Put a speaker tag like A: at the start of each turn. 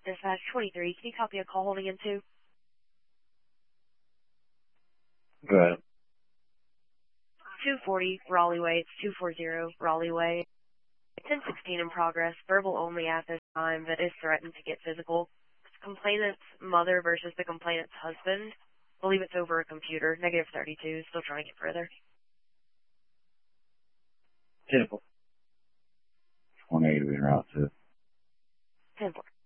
A: Dispatch 23. Can you copy a call holding in 2?
B: Go ahead.
A: 240 Raleigh Way. It's 240 Raleigh Way. 1016 in progress. Verbal only at this time, but is threatened to get physical. It's complainant's mother versus the complainant's husband. I believe it's over a computer. Negative 32. Still trying to get further.
B: 180 route to.
A: 10-4.